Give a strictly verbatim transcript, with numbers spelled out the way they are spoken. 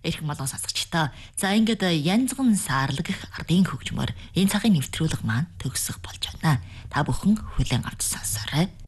Эрх молгон сонсогчдоо. За ингээд янзган саарлаг гэх ардын хөгжмөр энэ цагийн нэвтрүүлэг маань төгсөх болж байна. Та бүхэн хүлээн авч сонсоорой.